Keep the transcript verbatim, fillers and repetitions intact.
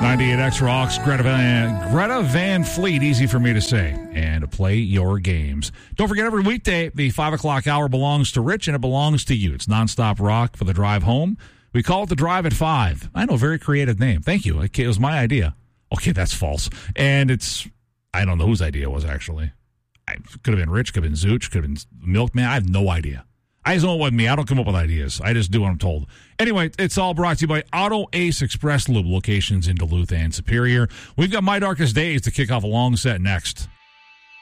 ninety-eight X Rocks, Greta Van, Greta Van Fleet, easy for me to say, and play your games. Don't forget, every weekday, the five o'clock hour belongs to Rich, and it belongs to you. It's nonstop rock for the drive home. We call it the Drive at five. I know, very creative name. Thank you. It was my idea. Okay, that's false. And it's, I don't know whose idea it was, actually. I, could have been Rich, could have been Zooch, could have been Milkman. I have no idea. I just know it wasn't me. I don't come up with ideas. I just do what I'm told. Anyway, it's all brought to you by Auto Ace Express Lube, locations in Duluth and Superior. We've got My Darkest Days to kick off a long set next.